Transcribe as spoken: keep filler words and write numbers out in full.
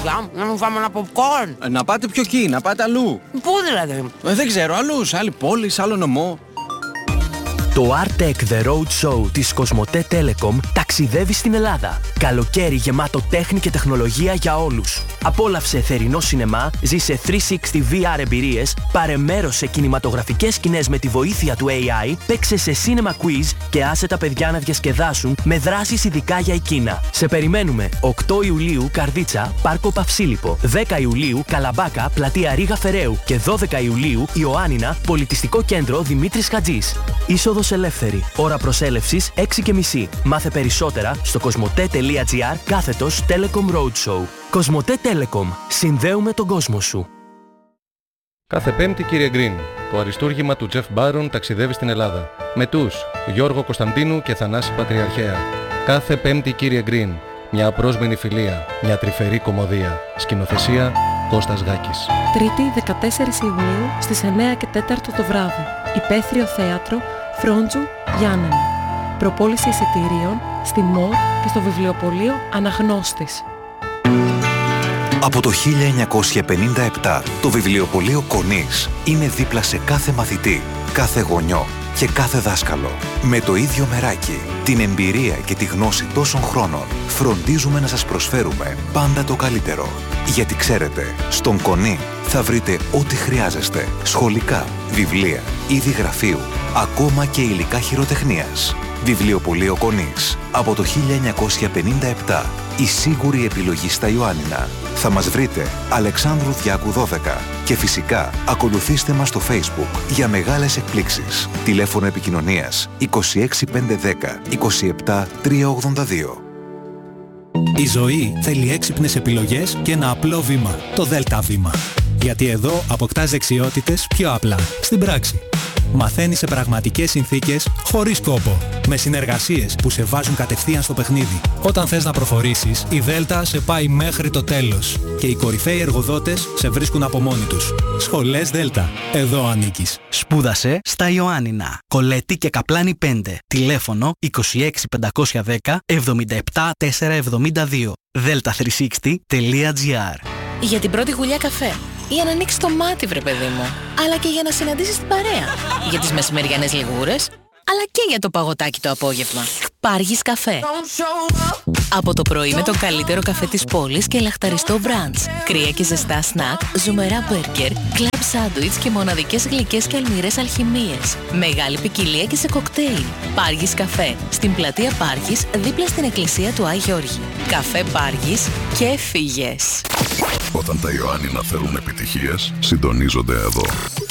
παιδιά, να μην φάμε ένα popcorn. Ε, να πάτε πιο εκεί, να πάτε αλλού. Πού δηλαδή? Ε, δεν ξέρω, αλλού, σε άλλη πόλη, σε άλλο νομό. Το Artec The Road Show της Κοσμοτέ Telecom ταξιδεύει στην Ελλάδα. Καλοκαίρι γεμάτο τέχνη και τεχνολογία για όλους. Απόλαυσε θερινό σινεμά, ζήσε τριακόσια εξήντα βι αρ εμπειρίες, πάρε μέρος σε κινηματογραφικές σκηνές με τη βοήθεια του έι άι, παίξε σε cinema quiz και άσε τα παιδιά να διασκεδάσουν με δράσεις ειδικά για εκείνα. Σε περιμένουμε οκτώ Ιουλίου Καρδίτσα, Πάρκο Παυσίλιππο, δέκα Ιουλίου Καλαμπάκα, Πλατεία Ρίγα Φεραίου και δώδεκα Ιουλίου Ιωάννινα, Πολιτιστικό Κέντρο Δημήτρης Χατζής. Είσοδος ελεύθερη. Ώρα προσέλευσης έξι και μισή. Μάθε περισσότερα στο κοσμοτέ.gr κάθετος Telecom Roadshow. Κοσμοτέ Telecom. Συνδέουμε τον κόσμο σου. Κάθε Πέμπτη, κύριε Γκριν, το αριστούργημα του Τζεφ Μπάρον ταξιδεύει στην Ελλάδα. Με τους Γιώργο Κωνσταντίνου και Θανάση Πατριαρχαία. Κάθε Πέμπτη, κύριε Γκριν, μια απρόσμενη φιλία, μια τρυφερή κωμωδία. Σκηνοθεσία Κώστας Γάκης. Τρίτη δεκατέσσερις Ιουνίου στις εννέα και τέσσερα το βράδυ. Υπαίθριο θέατρο Φρόντζου Γιάννενα. Προπόληση εισιτηρίων στη ΜΟΔ και στο βιβλιοπωλείο Αναγνώστης. Από το χίλια εννιακόσια πενήντα επτά το βιβλιοπωλείο Κονής είναι δίπλα σε κάθε μαθητή, κάθε γονιό και κάθε δάσκαλο. Με το ίδιο μεράκι, την εμπειρία και τη γνώση τόσων χρόνων, φροντίζουμε να σας προσφέρουμε πάντα το καλύτερο. Γιατί ξέρετε, στον Κονή θα βρείτε ό,τι χρειάζεστε. Σχολικά, βιβλία, είδη γραφείου, ακόμα και υλικά χειροτεχνίας. Βιβλιοπωλείο Κονής. Από το χίλια εννιακόσια πενήντα επτά. Η σίγουρη επιλογή στα Ιωάννινα. Θα μας βρείτε Αλεξάνδρου Διάκου δώδεκα. Και φυσικά ακολουθήστε μας στο Facebook για μεγάλες εκπλήξεις. Τηλέφωνο επικοινωνίας είκοσι έξι πεντακόσια δέκα είκοσι επτά τριακόσια ογδόντα δύο. Η ζωή θέλει έξυπνες επιλογές και ένα απλό βήμα. Το Δέλτα βήμα. Γιατί εδώ αποκτάς δεξιότητες πιο απλά, στην πράξη. Μαθαίνεις σε πραγματικές συνθήκες, χωρίς κόπο. Με συνεργασίες που σε βάζουν κατευθείαν στο παιχνίδι. Όταν θες να προχωρήσεις, η Δέλτα σε πάει μέχρι το τέλος. Και οι κορυφαίοι εργοδότες σε βρίσκουν από μόνοι τους. Σχολές Δέλτα. Εδώ ανήκεις. Σπούδασε στα Ιωάννινα. Κολέτη και Καπλάνη πέντε. Τηλέφωνο είκοσι έξι πεντακόσια δέκα εβδομήντα επτά τετρακόσια εβδομήντα δύο. δέλτα τριακόσια εξήντα τελεία τζι άρ. Για την πρώτη γουλιά καφέ. Για να ανοίξεις το μάτι, βρε παιδί μου. Αλλά και για να συναντήσεις την παρέα. Για τις μεσημεριανές λιγούρες. Αλλά και για το παγωτάκι το απόγευμα. Πάργης καφέ. Από το πρωί με το καλύτερο καφέ της πόλης και λαχταριστό μπραντς. Κρύα και ζεστά σνακ, ζουμερά μπέργκερ, κλαμπ σάντουιτς και μοναδικές γλυκές και αλμυρές αλχημίες. Μεγάλη ποικιλία και σε κοκτέιλ. Πάργης καφέ. Στην πλατεία Πάργης, δίπλα στην εκκλησία του Άι Γιώργη. Καφέ Πάργης και φύγες. Όταν τα Ιωάννινα θέλουν επιτυχίες, συντονίζονται εδώ.